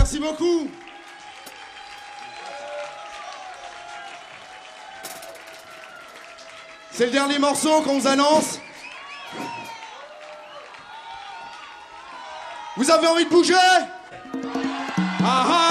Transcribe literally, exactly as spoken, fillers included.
Merci beaucoup. C'est le dernier morceau qu'on vous annonce. Vous avez envie de bouger? Ah ah.